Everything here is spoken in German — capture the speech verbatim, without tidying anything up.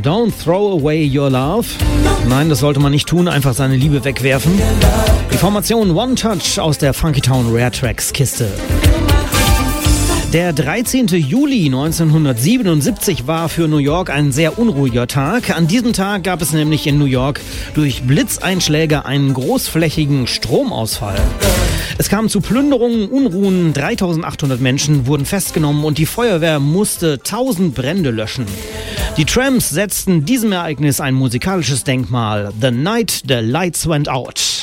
Don't throw away your love. Nein, das sollte man nicht tun, einfach seine Liebe wegwerfen. Die Formation One Touch aus der Funky Town Rare Tracks Kiste. Der dreizehnten Juli neunzehnhundertsiebenundsiebzig war für New York ein sehr unruhiger Tag. An diesem Tag gab es nämlich in New York durch Blitzeinschläge einen großflächigen Stromausfall. Es kam zu Plünderungen, Unruhen, dreitausendachthundert Menschen wurden festgenommen und die Feuerwehr musste tausend Brände löschen. Die Tramps setzten diesem Ereignis ein musikalisches Denkmal. The Night the Lights Went Out.